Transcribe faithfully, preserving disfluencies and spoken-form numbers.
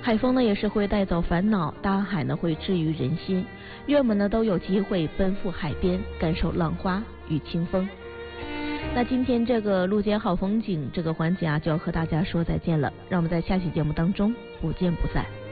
海风呢也是会带走烦恼，大海呢会治愈人心，愿我们呢都有机会奔赴海边，感受浪花与清风。那今天这个路见好风景这个环节啊，就要和大家说再见了，让我们在下期节目当中不见不散。